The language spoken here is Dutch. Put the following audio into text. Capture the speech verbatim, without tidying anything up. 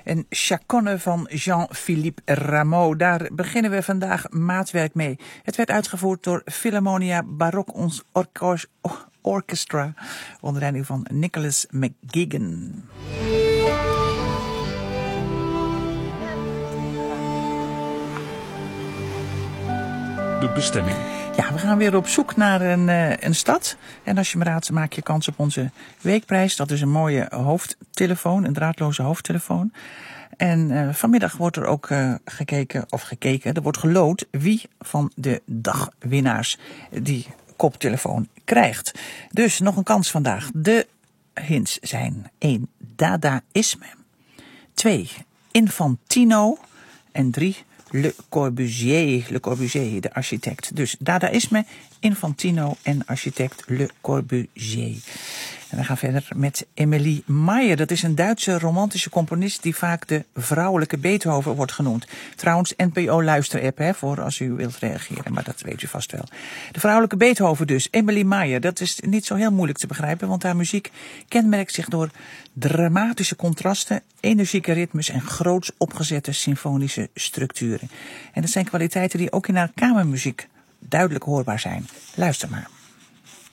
Een chaconne van Jean-Philippe Rameau. Daar beginnen we vandaag maatwerk mee. Het werd uitgevoerd door Philharmonia Baroque Orchestra onder leiding van Nicholas McGuigan. De bestemming. Ja, we gaan weer op zoek naar een, uh, een stad. En als je me raadt, maak je kans op onze weekprijs. Dat is een mooie hoofdtelefoon, een draadloze hoofdtelefoon. En uh, vanmiddag wordt er ook uh, gekeken, of gekeken, er wordt geloot wie van de dagwinnaars die koptelefoon krijgt. Dus nog een kans vandaag. De hints zijn één. Dadaïsme. twee. Infantino. En drie. Le Corbusier, Le Corbusier, de architect. Dus Dadaïsme, Infantino en architect Le Corbusier. En we gaan verder met Emilie Mayer. Dat is een Duitse romantische componist die vaak de vrouwelijke Beethoven wordt genoemd. Trouwens, N P O luisterapp, hè, voor als u wilt reageren, maar dat weet u vast wel. De vrouwelijke Beethoven dus, Emilie Mayer. Dat is niet zo heel moeilijk te begrijpen, want haar muziek kenmerkt zich door dramatische contrasten, energieke ritmes en groots opgezette symfonische structuren. En dat zijn kwaliteiten die ook in haar kamermuziek duidelijk hoorbaar zijn. Luister maar.